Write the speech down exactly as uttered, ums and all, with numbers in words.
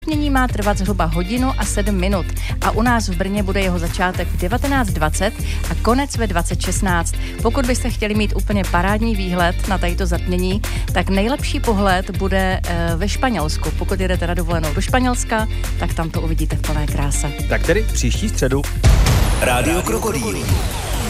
Zatmění má trvat zhruba hodinu a sedm minut a u nás v Brně bude jeho začátek v devatenáct dvacet a konec ve dvacet šestnáct. Pokud byste chtěli mít úplně parádní výhled na tato zatmění, tak nejlepší pohled bude e, ve Španělsku. Pokud jdete na dovolenou do Španělska, tak tam to uvidíte v plné kráse. Tak tedy příští středu. Rádio Krokodýl.